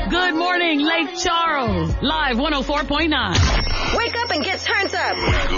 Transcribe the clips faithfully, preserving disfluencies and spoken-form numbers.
Good morning, Lake Charles. Live one oh four point nine. Wake up and get turned up.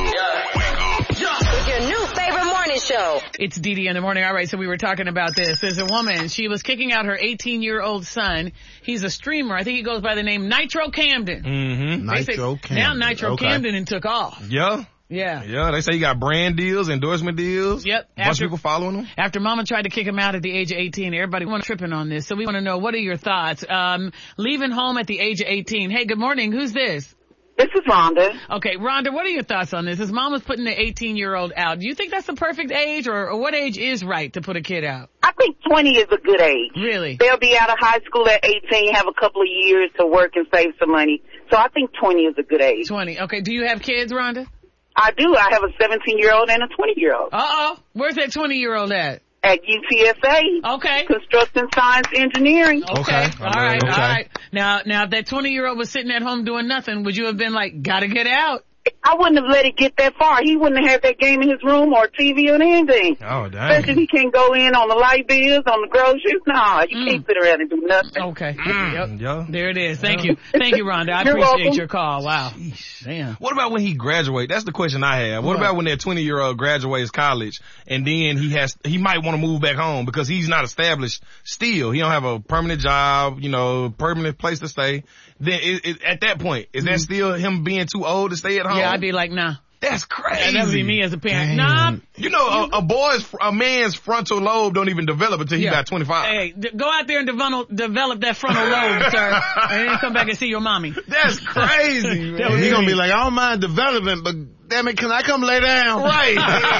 With your new favorite morning show. It's Dee Dee in the morning. All right, so we were talking about this. There's a woman. She was kicking out her eighteen-year-old son. He's a streamer. I think he goes by the name Nitro Camden. Mm-hmm. Nitro say, Camden. Now Nitro okay. Camden and took off. Yeah. Yeah. Yeah, they say he got brand deals, endorsement deals. Yep. A bunch of people following him. After Mama tried to kick him out at the age of eighteen, everybody was tripping on this. So we want to know, what are your thoughts? Um, leaving home at the age of eighteen. Hey, good morning. Who's this? This is Rhonda. Okay, Rhonda, what are your thoughts on this? His mom was putting the eighteen-year-old out. Do you think that's the perfect age, or, or what age is right to put a kid out? I think twenty is a good age. Really? They'll be out of high school at eighteen, have a couple of years to work and save some money. So I think twenty is a good age. twenty. Okay, do you have kids, Rhonda? I do. I have a seventeen-year-old and a twenty-year-old. Uh-oh. Where's that twenty-year-old at? At U T S A. Okay. Construction Science Engineering. Okay. Okay. All right. Okay. All right. Now, now, if that twenty-year-old was sitting at home doing nothing, would you have been like, gotta get out? I wouldn't have let it get that far. He wouldn't have had that game in his room or T V or anything. Oh, dang. Especially if he can't go in on the light bills, on the groceries. Nah, you Mm. can't sit around and do nothing. Okay. Mm, Yep. yeah. There it is. Thank you. Thank you, Rhonda. I You're appreciate welcome. your call. Wow. Damn. What about when he graduate? That's the question I have. What What? about when that twenty-year-old graduates college and then he has, he might want to move back home because he's not established still. He don't have a permanent job, you know, permanent place to stay. Then it, it, at that point, is that still him being too old to stay at home? Yeah, I'd be like, nah. That's crazy. That would be me as a parent. Damn. Nah. You know, a, a boy's, a man's frontal lobe don't even develop until he Yeah. got twenty-five. Hey, d- go out there and develop, develop that frontal lobe, sir, and then come back and see your mommy. That's crazy, man. He gonna be like, I don't mind development, but damn it, can I come lay down? Right.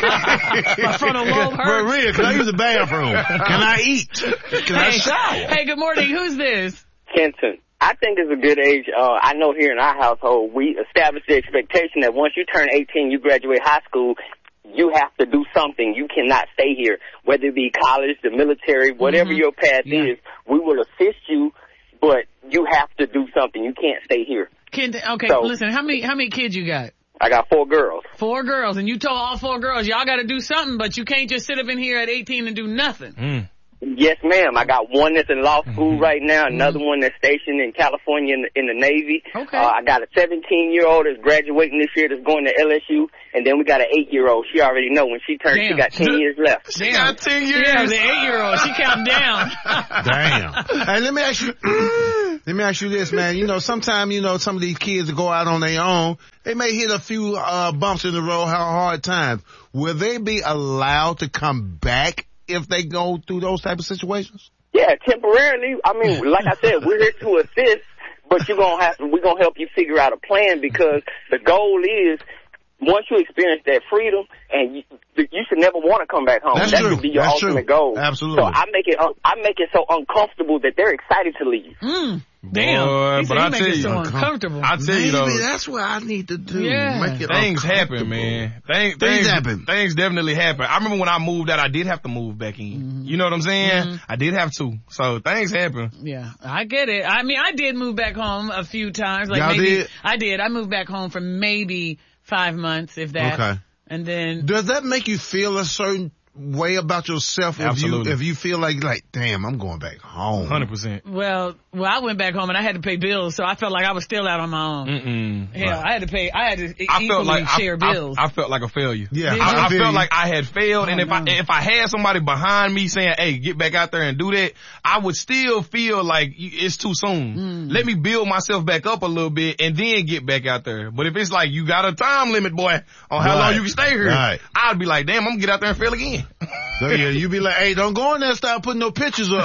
My frontal lobe For hurts. real, can I use the bathroom? Can I eat? Can I Hey, shower? hey, good morning. Who's this? Kenton. I think it's a good age. Uh, I know here in our household, we establish the expectation that once you turn eighteen, you graduate high school, you have to do something. You cannot stay here, whether it be college, the military, whatever Mm-hmm. your path Yeah. is. We will assist you, but you have to do something. You can't stay here. Kid, okay, So- listen, how many, how many kids you got? I got four girls. Four girls, and you told all four girls, y'all gotta do something, but you can't just sit up in here at eighteen and do nothing. Mm. Yes, ma'am. I got one that's in law school right now, another one that's stationed in California in the, in the Navy. Okay. Uh, I got a seventeen-year-old that's graduating this year that's going to L S U, and then we got an eight-year-old. She already know when she turns, she Damn. got ten years left. She got ten years. Yeah, the eight-year-old, she counting down. Damn. Hey, let me ask you, let me ask you this, man. You know, sometimes, you know, some of these kids that go out on their own, they may hit a few uh, bumps in the road, have hard times. Will they be allowed to come back if they go through those type of situations? Yeah, temporarily. I mean, like I said, we're here to assist, but you're gonna have we're gonna help you figure out a plan, because the goal is once you experience that freedom, and you, you should never want to come back home. That's that true. should be your That's ultimate true. goal. Absolutely. So I make it un- I make it so uncomfortable that they're excited to leave. Mm, damn. Boy, he said but he I make tell it you, so uncomfortable. I tell Maybe you though, that's what I need to do. Yeah. Make it things happen, uncomfortable. man. Things, Things happen. Things definitely happen. I remember when I moved out, I did have to move back in. Mm-hmm. You know what I'm saying? I did have to. So things happen. Yeah, I get it. I mean, I did move back home a few times. Like Y'all maybe did? I did. I moved back home for maybe five months, if that. Okay. And then Does that make you feel a certain way about yourself if Absolutely. you if you feel like like damn, I'm going back home? one hundred percent. Well, well, I went back home and I had to pay bills, so I felt like I was still out on my own. Mm-mm. Hell, I had to pay. I had to e- I equally felt like share I, bills. I, I felt like a failure. Yeah, Did I, you? I feel felt you. like I had failed, and Oh, if I no. if I had somebody behind me saying, "Hey, get back out there and do that," I would still feel like it's too soon. Mm. Let me build myself back up a little bit and then get back out there. But if it's like you got a time limit, boy, on how Right. long you can stay here, Right. I'd be like, "Damn, I'm gonna get out there and fail again." So yeah, you be like, hey, don't go in there and start putting no pictures up.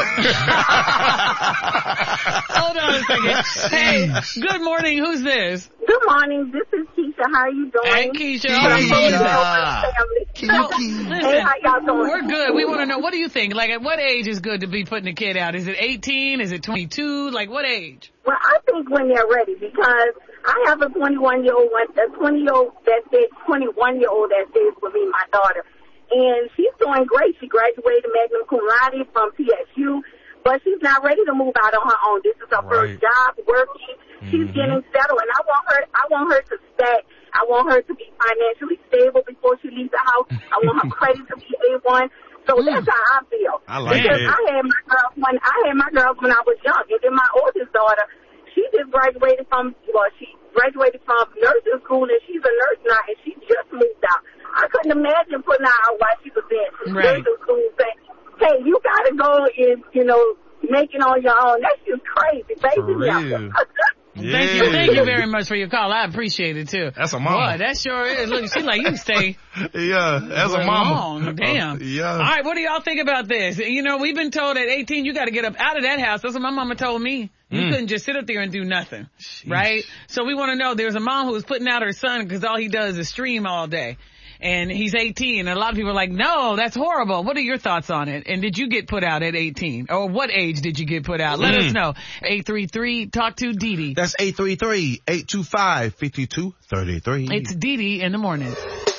Hold on a second. Hey, good morning. Who's this? Good morning. This is Keisha. How are you doing? Hey, Keisha. How are you? Keisha. So, Keisha. listen, Hey, how y'all doing? we're good. We want to know, what do you think? Like, at what age is good to be putting a kid out? Is it eighteen? Is it twenty-two? Like, what age? Well, I think when they're ready, because I have a twenty-one-year-old, a twenty-year-old that says, twenty-one-year-old that says will be my daughter. And she's doing great. She graduated magna cum laude from P S U, but she's not ready to move out on her own. This is her Right. first job working. She's Mhm. getting settled, and I want her. I want her to stack. I want her to be financially stable before she leaves the house. I want her credit to be A one. So that's how I feel. I like because that. I had my girls when I had my girls when I was young, and then my oldest daughter, graduated from, well, she graduated from nursing school, and she's a nurse now, and she just moved out. I couldn't imagine putting her out while she was in Right. nursing school saying, hey, you got to go and, you know, make it on your own. That's just crazy. Baby, For real. Thank Yeah. you, thank you very much for your call. I appreciate it too. That's a mama. Boy, that sure is. Look, she's like, you can stay Yeah, as a mama. long. Damn. Uh, yeah. All right, what do y'all think about this? You know, we've been told at eighteen you got to get up out of that house. That's what my mama told me. You Mm. couldn't just sit up there and do nothing, right? So we want to know. There's a mom who was putting out her son because all he does is stream all day. And he's eighteen, and a lot of people are like, no, that's horrible. What are your thoughts on it? And did you get put out at eighteen? Or what age did you get put out? Let Mm. us know. eight three three, talk to Dee Dee. That's eight three three, eight two five, five two three three. It's Dee Dee in the morning.